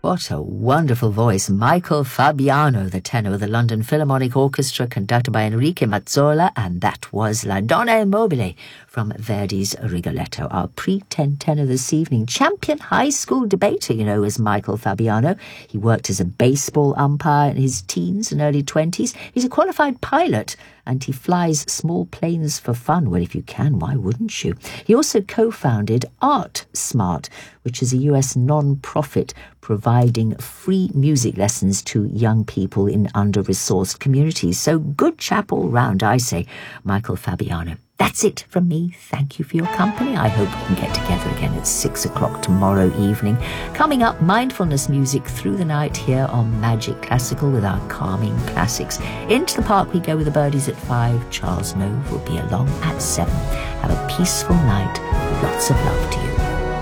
What a wonderful voice. Michael Fabiano, the tenor of the London Philharmonic Orchestra, conducted by Enrique Mazzola, and that was La Donna e Mobile from Verdi's Rigoletto. Our pre-10 tenor this evening, champion high school debater, is Michael Fabiano. He worked as a baseball umpire in his teens and early 20s. He's a qualified pilot, and he flies small planes for fun. Well, if you can, why wouldn't you? He also co-founded Art Smart, which is a US non-profit providing free music lessons to young people in under-resourced communities. So good chap all round, I say, Michael Fabiano. That's it from me. Thank you for your company. I hope we can get together again at 6 o'clock tomorrow evening. Coming up, mindfulness music through the night here on Magic Classical with our calming classics. Into the park we go with the birdies at 5. Charles Nove will be along at 7. Have a peaceful night. Lots of love to you.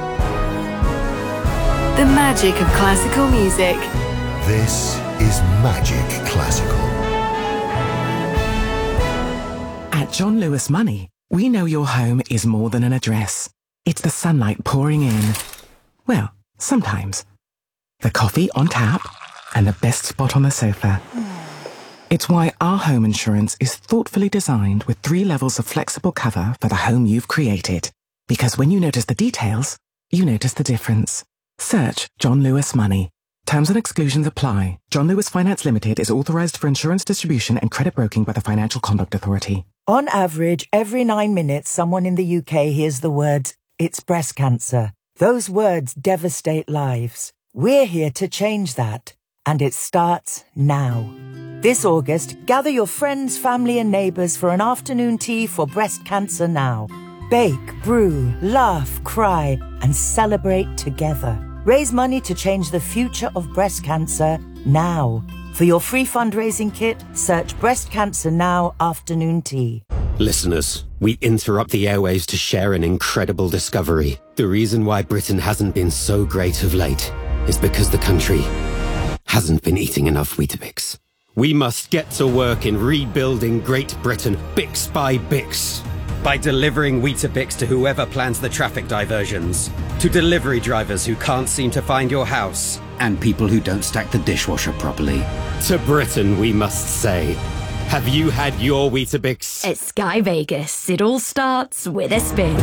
The magic of classical music. This is Magic Classical. At John Lewis Money, we know your home is more than an address. It's the sunlight pouring in. Well, sometimes. The coffee on tap and the best spot on the sofa. It's why our home insurance is thoughtfully designed with 3 levels of flexible cover for the home you've created. Because when you notice the details, you notice the difference. Search John Lewis Money. Terms and exclusions apply. John Lewis Finance Limited is authorized for insurance distribution and credit broking by the Financial Conduct Authority. On average, every 9 minutes, someone in the UK hears the words, "It's breast cancer." Those words devastate lives. We're here to change that. And it starts now. This August, gather your friends, family and neighbours for an afternoon tea for breast cancer now. Bake, brew, laugh, cry, and celebrate together. Raise money to change the future of breast cancer now. For your free fundraising kit, search Breast Cancer Now Afternoon Tea. Listeners, we interrupt the airwaves to share an incredible discovery. The reason why Britain hasn't been so great of late is because the country hasn't been eating enough Weetabix. We must get to work in rebuilding Great Britain, Bix by Bix. By delivering Weetabix to whoever plans the traffic diversions, to delivery drivers who can't seem to find your house, and people who don't stack the dishwasher properly. To Britain, we must say, have you had your Weetabix? At Sky Vegas, it all starts with a spin.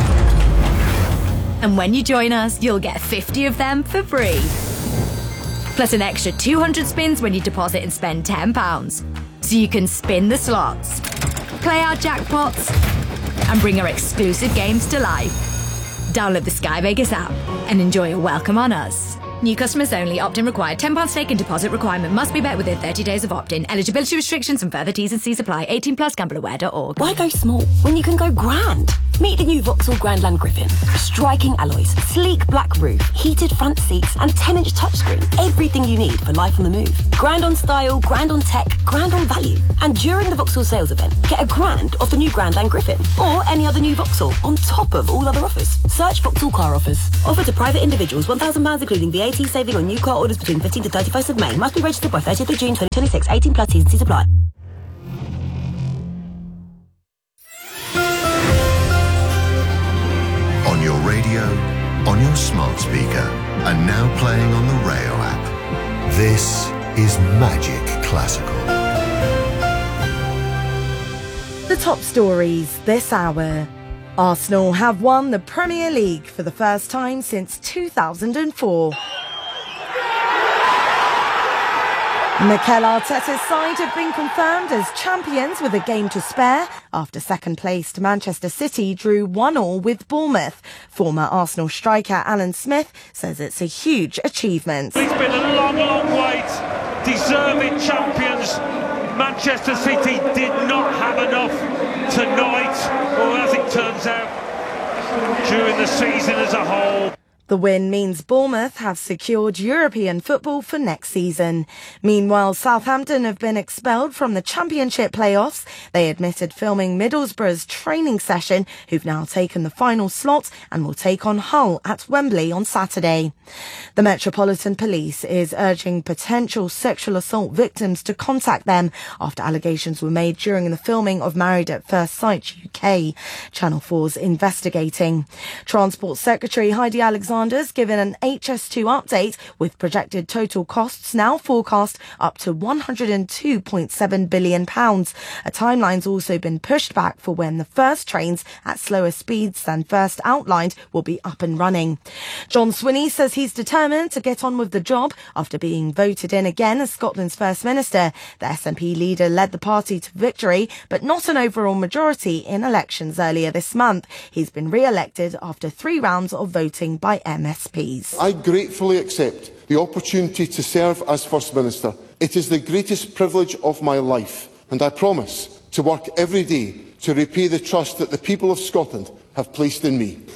And when you join us, you'll get 50 of them for free. Plus an extra 200 spins when you deposit and spend £10. So you can spin the slots, play our jackpots, and bring our exclusive games to life. Download the Sky Vegas app and enjoy a welcome on us. New customers only. Opt-in required. £10 stake and deposit requirement must be met within 30 days of opt-in. Eligibility restrictions and further T's and C's apply. 18 plus. Gambleaware.org. Why go small when you can go grand? Meet the new Vauxhall Grandland Griffin. Striking alloys, sleek black roof, heated front seats, and 10-inch touchscreen. Everything you need for life on the move. Grand on style, grand on tech, grand on value. And during the Vauxhall sales event, get a grand off the new Grandland Griffin or any other new Vauxhall on top of all other offers. Search Vauxhall car offers. Offer to private individuals, £1,000 including VAT saving on new car orders between 15th to 31st of May. Must be registered by 30th of June 2026. 18 plus. T's and C's apply. On your radio, on your smart speaker, and now playing on the Rayo app. This is Magic Classical. The top stories this hour. Arsenal have won the Premier League for the first time since 2004. Mikel Arteta's side have been confirmed as champions with a game to spare after second-placed Manchester City drew 1-1 with Bournemouth. Former Arsenal striker Alan Smith says it's a huge achievement. It's been a long, long wait. Deserving champions. Manchester City did not have enough tonight, or as it turns out, during the season as a whole. The win means Bournemouth have secured European football for next season. Meanwhile, Southampton have been expelled from the Championship playoffs. They admitted filming Middlesbrough's training session, who've now taken the final slot and will take on Hull at Wembley on Saturday. The Metropolitan Police is urging potential sexual assault victims to contact them after allegations were made during the filming of Married at First Sight UK. Channel 4's investigating. Transport Secretary Heidi Alexander Alexander's given an HS2 update with projected total costs now forecast up to £102.7 billion. A timeline's also been pushed back for when the first trains at slower speeds than first outlined will be up and running. John Swinney says he's determined to get on with the job after being voted in again as Scotland's First Minister. The SNP leader led the party to victory, but not an overall majority in elections earlier this month. He's been re-elected after 3 rounds of voting by MSPs. I gratefully accept the opportunity to serve as First Minister. It is the greatest privilege of my life, and I promise to work every day to repay the trust that the people of Scotland have placed in me.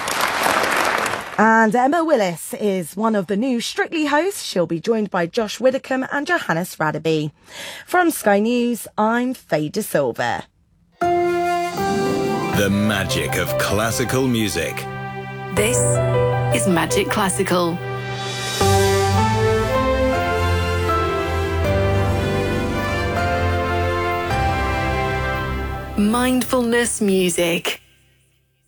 And Emma Willis is one of the new Strictly hosts. She'll be joined by Josh Widdicombe and Johannes Radaby. From Sky News, I'm Faye De Silva. The magic of classical music. This is Magic Classical. Mindfulness music.